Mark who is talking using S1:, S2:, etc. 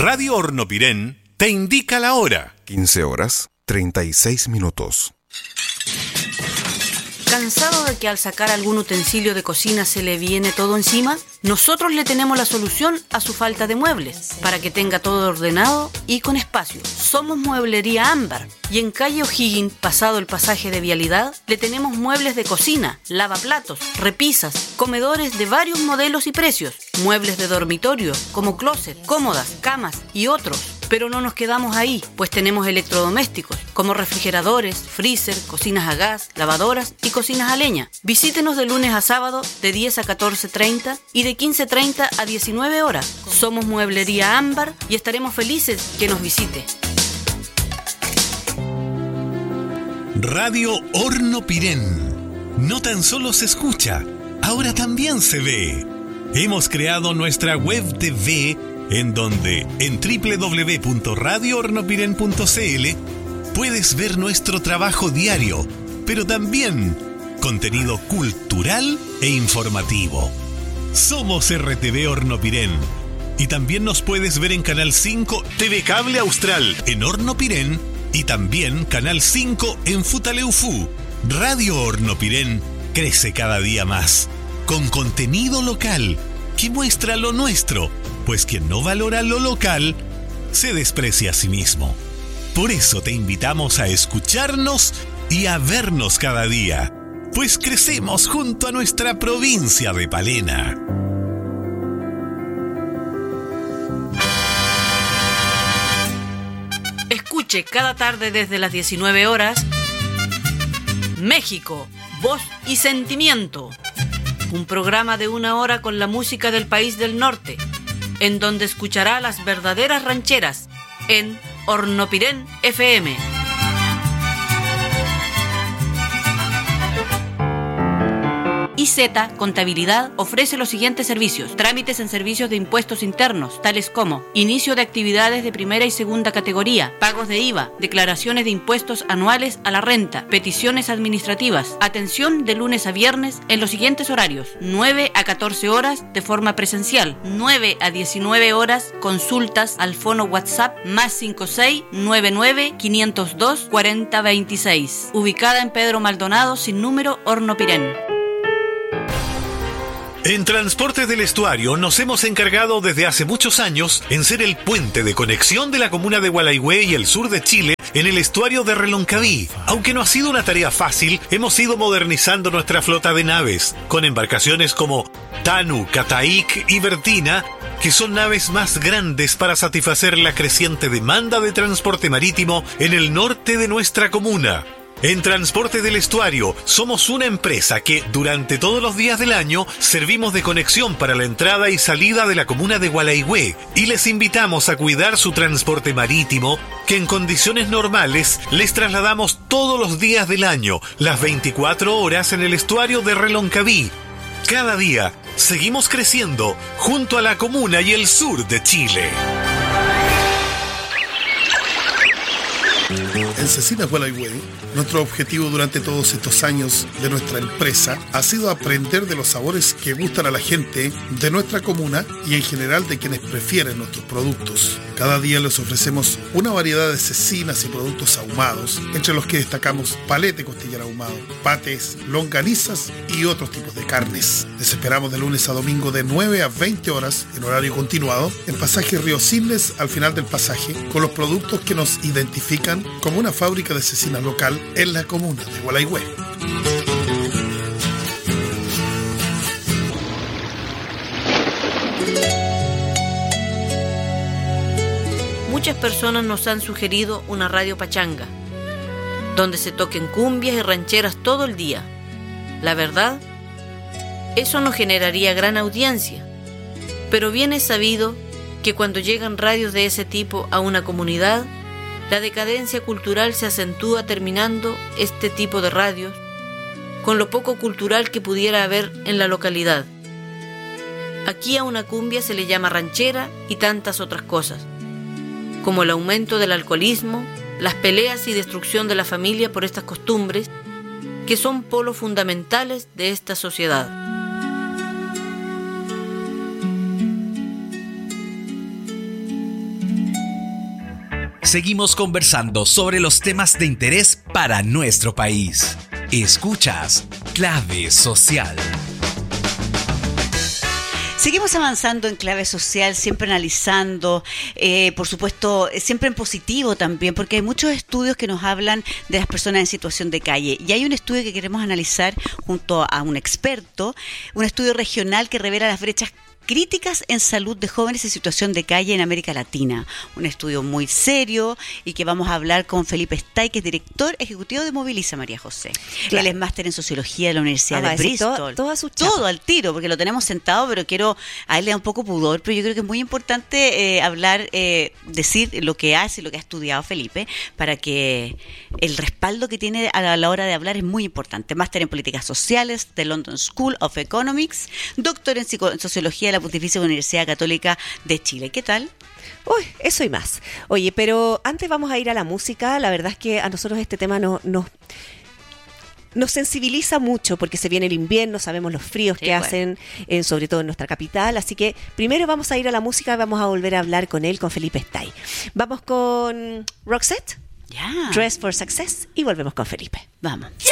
S1: Radio Hornopirén te indica la hora.
S2: 15 horas, 36 minutos.
S3: ¿Cansado de que al sacar algún utensilio de cocina se le viene todo encima? Nosotros le tenemos la solución a su falta de muebles, para que tenga todo ordenado y con espacio. Somos Mueblería Ámbar y en calle O'Higgins, pasado el pasaje de Vialidad, le tenemos muebles de cocina, lavaplatos, repisas, comedores de varios modelos y precios, muebles de dormitorio como closet, cómodas, camas y otros. Pero no nos quedamos ahí, pues tenemos electrodomésticos como refrigeradores, freezer, cocinas a gas, lavadoras y cocinas a leña. Visítenos de lunes a sábado de 10 a 14:30 y de 15:30 a 19 horas. Somos Mueblería Ámbar y estaremos felices que nos visite.
S1: Radio Hornopirén. No tan solo se escucha, ahora también se ve. Hemos creado nuestra web TV en donde en www.radiohornopirén.cl puedes ver nuestro trabajo diario, pero también contenido cultural e informativo. Somos RTV Hornopirén y también nos puedes ver en Canal 5 TV Cable Austral en Hornopirén y también Canal 5 en Futaleufú. Radio Hornopirén crece cada día más, con contenido local que muestra lo nuestro, pues quien no valora lo local se desprecia a sí mismo. Por eso te invitamos a escucharnos y a vernos cada día, pues crecemos junto a nuestra provincia de Palena.
S3: Escuche cada tarde desde las 19 horas México, Voz y Sentimiento, un programa de 1 hora con la música del país del norte, en donde escuchará las verdaderas rancheras en Hornopirén FM. IZ Contabilidad ofrece los siguientes servicios: trámites en servicios de impuestos internos, tales como inicio de actividades de primera y segunda categoría, pagos de IVA, declaraciones de impuestos anuales a la renta, peticiones administrativas. Atención de lunes a viernes en los siguientes horarios: 9 a 14 horas de forma presencial, 9 a 19 horas consultas al fono WhatsApp +56 99 502 4026, ubicada en Pedro Maldonado sin número, Hornopirén.
S1: En Transportes del Estuario nos hemos encargado desde hace muchos años en ser el puente de conexión de la comuna de Gualaihue y el sur de Chile en el estuario de Reloncaví. Aunque no ha sido una tarea fácil, hemos ido modernizando nuestra flota de naves, con embarcaciones como Tanu, Cataíc y Bertina, que son naves más grandes para satisfacer la creciente demanda de transporte marítimo en el norte de nuestra comuna. En Transporte del Estuario somos una empresa que durante todos los días del año servimos de conexión para la entrada y salida de la comuna de Gualaihue y les invitamos a cuidar su transporte marítimo, que en condiciones normales les trasladamos todos los días del año, las 24 horas en el estuario de Reloncaví. Cada día seguimos creciendo junto a la comuna y el sur de Chile.
S4: En Cecinas Gualaihue, nuestro objetivo durante todos estos años de nuestra empresa ha sido aprender de los sabores que gustan a la gente de nuestra comuna y en general de quienes prefieren nuestros productos. Cada día les ofrecemos una variedad de cecinas y productos ahumados, entre los que destacamos palete costillar ahumado, pates, longanizas y otros tipos de carnes. Les esperamos de lunes a domingo de 9 a 20 horas en horario continuado en pasaje Río Cisnes, al final del pasaje, con los productos que nos identifican como una fábrica de cecina local en la comuna de Gualaihue.
S3: Muchas personas nos han sugerido una radio pachanga, donde se toquen cumbias y rancheras todo el día. La verdad, eso no generaría gran audiencia, pero bien es sabido que cuando llegan radios de ese tipo a una comunidad, la decadencia cultural se acentúa terminando este tipo de radios con lo poco cultural que pudiera haber en la localidad. Aquí a una cumbia se le llama ranchera y tantas otras cosas, como el aumento del alcoholismo, las peleas y destrucción de la familia por estas costumbres, que son polos fundamentales de esta sociedad.
S5: seguimos conversando sobre los temas de interés para nuestro país. Escuchas Clave Social.
S6: Seguimos avanzando en Clave Social, siempre analizando, por supuesto, siempre en positivo también, porque hay muchos estudios que nos hablan de las personas en situación de calle. Y hay un estudio que queremos analizar junto a un experto, un estudio regional que revela las brechas críticas en salud de jóvenes en situación de calle en América Latina. Un estudio muy serio y que vamos a hablar con Felipe Stay, que es director ejecutivo de Moviliza, María José. Él es máster en sociología de la Universidad de Bristol. Todo al tiro, porque lo tenemos sentado, pero a él le da un poco pudor, pero yo creo que es muy importante hablar, decir lo que hace, lo que ha estudiado Felipe, para que el respaldo que tiene a la hora de hablar es muy importante. Máster en políticas sociales de London School of Economics, doctor en sociología de la Pontificia Universidad Católica de Chile. ¿Qué tal?
S7: Uy, eso y más. Oye, pero antes vamos a ir a la música. La verdad es que a nosotros este tema nos sensibiliza mucho porque se viene el invierno, sabemos los fríos que hacen, sobre todo en nuestra capital. Así que primero vamos a ir a la música y vamos a volver a hablar con él, con Felipe Stay. Vamos con Roxette, Dress for Success, y volvemos con Felipe.
S6: Vamos.